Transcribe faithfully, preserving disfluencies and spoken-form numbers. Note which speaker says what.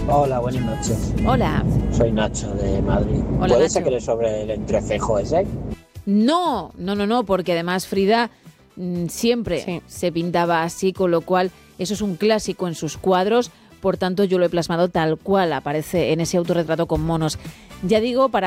Speaker 1: Hola, buenas noches.
Speaker 2: Hola.
Speaker 1: Soy Nacho de Madrid.
Speaker 2: Hola,
Speaker 1: ¿Puede
Speaker 2: Nacho.
Speaker 1: ser que le sobre el entrecejo ese?
Speaker 2: No, no, no, no, porque además Frida mmm, siempre
Speaker 3: Sí.
Speaker 2: se pintaba así, con lo cual eso es un clásico en sus cuadros, por tanto yo lo he plasmado tal cual aparece en ese autorretrato con monos. Ya digo, para